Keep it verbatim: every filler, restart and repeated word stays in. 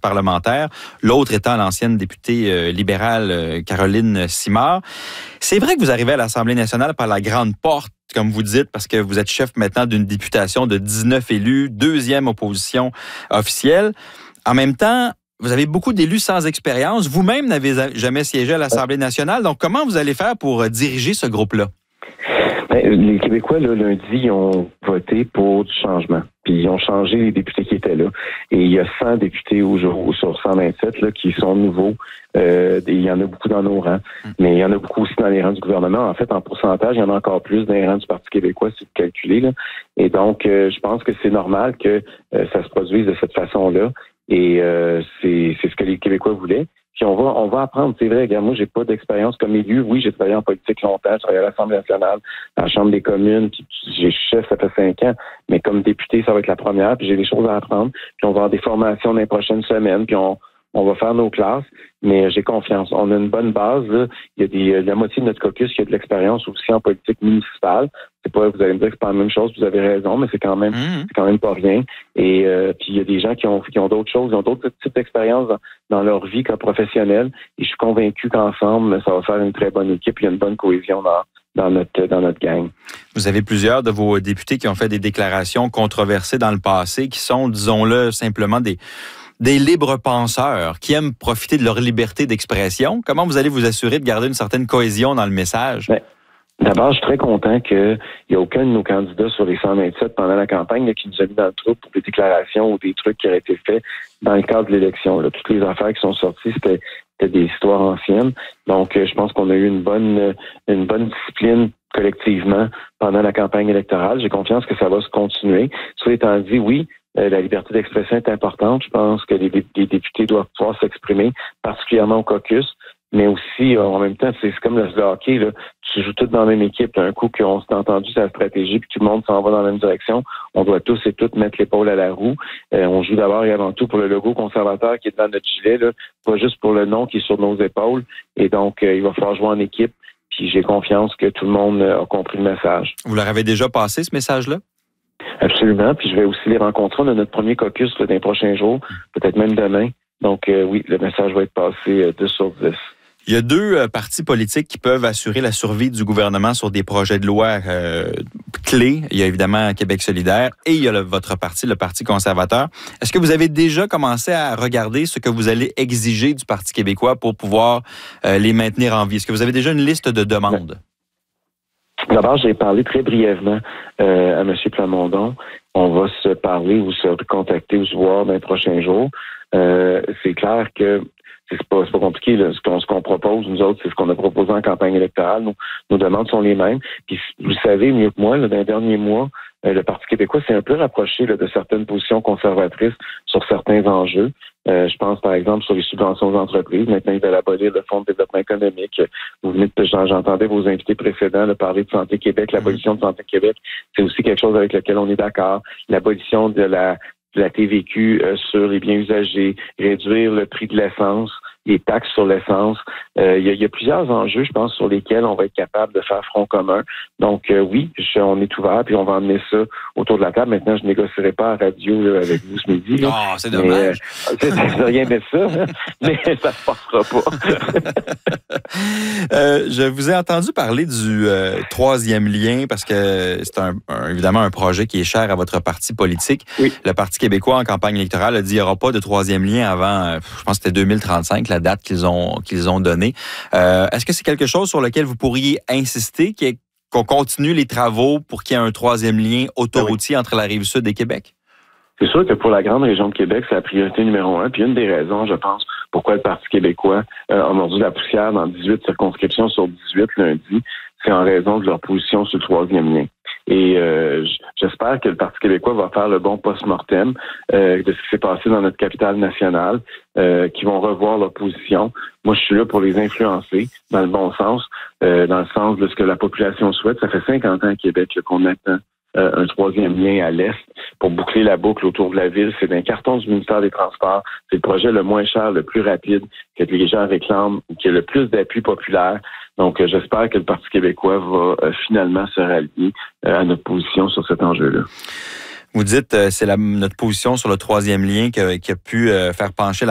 parlementaire, l'autre étant l'ancienne députée euh, libérale euh, Caroline Simard. C'est vrai que vous arrivez à l'Assemblée nationale par la grande porte, comme vous dites, parce que vous êtes chef maintenant d'une députation de dix-neuf élus, deuxième opposition officielle. En même temps, vous avez beaucoup d'élus sans expérience. Vous-même n'avez jamais siégé à l'Assemblée nationale. Donc, comment vous allez faire pour diriger ce groupe-là? Bien, les Québécois, là, lundi, ils ont voté pour du changement. Puis ils ont changé les députés qui étaient là. Et il y a cent députés au jour, sur cent vingt-sept là, qui sont nouveaux. Euh, et il y en a beaucoup dans nos rangs. Mais il y en a beaucoup aussi dans les rangs du gouvernement. En fait, en pourcentage, il y en a encore plus dans les rangs du Parti québécois, si vous calculez. Là. Et donc, euh, je pense que c'est normal que euh, ça se produise de cette façon-là. Et euh, c'est, c'est ce que les Québécois voulaient. Puis on va on va apprendre. C'est vrai, regarde, moi, j'ai pas d'expérience comme élu. Oui, j'ai travaillé en politique longtemps, j'ai travaillé à l'Assemblée nationale, à la Chambre des communes, puis j'ai chef, ça fait cinq ans. Mais comme député, ça va être la première, puis j'ai des choses à apprendre. Puis on va avoir des formations dans les prochaines semaines, puis on on va faire nos classes, mais j'ai confiance. On a une bonne base. Là. Il y a des, la moitié de notre caucus qui a de l'expérience aussi en politique municipale. C'est pas, vous allez me dire que c'est pas la même chose, vous avez raison, mais c'est quand même, mmh. c'est quand même pas rien. Et euh, puis il y a des gens qui ont, qui ont d'autres choses, qui ont d'autres types d'expériences dans, dans leur vie comme professionnels. Et je suis convaincu qu'ensemble, ça va faire une très bonne équipe. Il y a une bonne cohésion dans dans notre dans notre gang. Vous avez plusieurs de vos députés qui ont fait des déclarations controversées dans le passé, qui sont, disons-le, simplement des des libres penseurs qui aiment profiter de leur liberté d'expression. Comment vous allez vous assurer de garder une certaine cohésion dans le message? Bien, d'abord, je suis très content qu'il n'y a aucun de nos candidats sur les cent vingt-sept pendant la campagne là, qui nous a mis dans le trou pour des déclarations ou des trucs qui auraient été faits dans le cadre de l'élection. Là. Toutes les affaires qui sont sorties, c'était, c'était des histoires anciennes. Donc, je pense qu'on a eu une bonne, une bonne discipline collectivement pendant la campagne électorale. J'ai confiance que ça va se continuer. Cela étant dit, oui, Euh, la liberté d'expression est importante. Je pense que les, les députés doivent pouvoir s'exprimer, particulièrement au caucus, mais aussi, euh, en même temps, c'est, c'est comme le hockey, là, tu joues tous dans la même équipe. Un coup qu'on s'est entendu sur la stratégie, puis tout le monde s'en va dans la même direction, on doit tous et toutes mettre l'épaule à la roue. Euh, on joue d'abord et avant tout pour le logo conservateur qui est dans notre gilet, là, pas juste pour le nom qui est sur nos épaules. Et donc, euh, il va falloir jouer en équipe, puis j'ai confiance que tout le monde a compris le message. Vous leur avez déjà passé ce message-là? Absolument. Puis je vais aussi les rencontrer. On a notre premier caucus là, dans les prochains jours, peut-être même demain. Donc euh, oui, le message va être passé euh, dix sur dix. Il y a deux euh, partis politiques qui peuvent assurer la survie du gouvernement sur des projets de loi euh, clés. Il y a évidemment Québec solidaire et il y a le, votre parti, le Parti conservateur. Est-ce que vous avez déjà commencé à regarder ce que vous allez exiger du Parti québécois pour pouvoir euh, les maintenir en vie? Est-ce que vous avez déjà une liste de demandes? D'abord, j'ai parlé très brièvement euh, à M. Plamondon. On va se parler ou se contacter ou se voir dans les prochains jours. Euh, c'est clair que c'est pas, c'est pas compliqué. Là. Ce, qu'on, ce qu'on propose, nous autres, c'est ce qu'on a proposé en campagne électorale. Nos, nos demandes sont les mêmes. Puis vous savez mieux que moi, là, dans les derniers mois, euh, le Parti québécois s'est un peu rapproché là, de certaines positions conservatrices sur certains enjeux. Euh, je pense, par exemple, sur les subventions aux entreprises. Maintenant, ils veulent abolir le Fonds de développement économique. Vous venez de, j'entendais vos invités précédents là, parler de Santé Québec. L'abolition de Santé Québec, c'est aussi quelque chose avec lequel on est d'accord. L'abolition de la, de la T V Q euh, sur les biens usagés, réduire le prix de l'essence, les taxes sur l'essence. Euh, il y a, il y a plusieurs enjeux, je pense, sur lesquels on va être capable de faire front commun. Donc, euh, oui, je, on est ouvert, puis on va emmener ça autour de la table. Maintenant, je négocierai pas à radio là, avec vous ce midi. Non, oh, c'est dommage. Mais, euh, c'est, c'est rien de ça, hein, mais ça se passera pas. euh, je vous ai entendu parler du euh, troisième lien, parce que c'est un, un, évidemment un projet qui est cher à votre parti politique. Oui. Le Parti québécois, en campagne électorale, a dit qu'il n'y aura pas de troisième lien avant, je pense que c'était deux mille trente-cinq, la date qu'ils ont qu'ils ont donnée. Euh, est-ce que c'est quelque chose sur lequel vous pourriez insister, qu'on continue les travaux pour qu'il y ait un troisième lien autoroutier oui. entre la Rive-Sud et Québec? C'est sûr que pour la grande région de Québec, c'est la priorité numéro un. Puis une des raisons, je pense, pourquoi le Parti québécois euh, a mordu la poussière dans dix-huit circonscriptions sur dix-huit lundi, c'est en raison de leur position sur le troisième lien. Et euh, j'espère que le Parti québécois va faire le bon post-mortem euh, de ce qui s'est passé dans notre capitale nationale, euh, qui vont revoir leur position. Moi, je suis là pour les influencer dans le bon sens, euh, dans le sens de ce que la population souhaite. Ça fait cinquante ans à Québec là, qu'on attend euh, un troisième lien à l'est pour boucler la boucle autour de la ville. C'est un carton du ministère des Transports. C'est le projet le moins cher, le plus rapide, que les gens réclament, qui a le plus d'appui populaire. Donc, euh, j'espère que le Parti québécois va euh, finalement se rallier euh, à notre position sur cet enjeu-là. Vous dites, euh, c'est la, notre position sur le troisième lien qui a, qui a pu euh, faire pencher la